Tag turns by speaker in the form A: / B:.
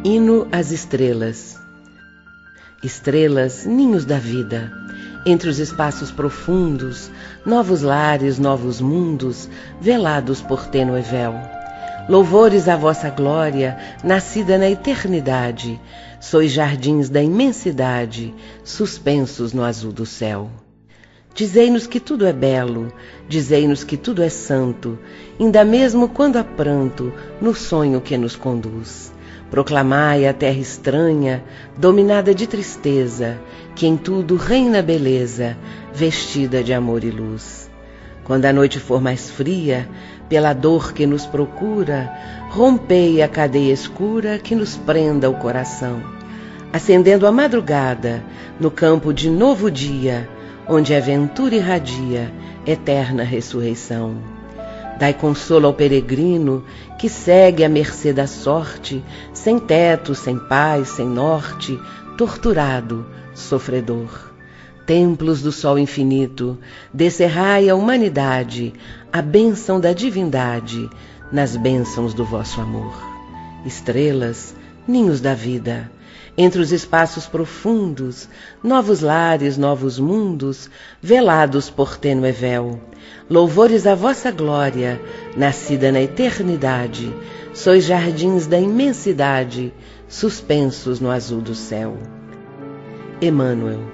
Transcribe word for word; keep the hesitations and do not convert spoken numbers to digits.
A: Hino às estrelas. Estrelas, ninhos da vida, entre os espaços profundos, novos lares, novos mundos, velados por tênue véu. Louvores à vossa glória, nascida na eternidade, sois jardins da imensidade, suspensos no azul do céu. Dizei-nos que tudo é belo, dizei-nos que tudo é santo, ainda mesmo quando há pranto, no sonho que nos conduz. Proclamai a terra estranha, dominada de tristeza, que em tudo reina beleza, vestida de amor e luz. Quando a noite for mais fria, pela dor que nos procura, rompei a cadeia escura que nos prenda o coração, acendendo a madrugada no campo de novo dia, onde a ventura irradia eterna ressurreição. Dai consolo ao peregrino que segue à mercê da sorte, sem teto, sem paz, sem norte, torturado, sofredor. Templos do sol infinito, descerrai à humanidade a bênção da divindade nas bênçãos do vosso amor. Estrelas, ninhos da vida, entre os espaços profundos, novos lares, novos mundos, velados por tênue véu. Louvores à vossa glória, nascida na eternidade, sois jardins da imensidade, suspensos no azul do céu. Emmanuel.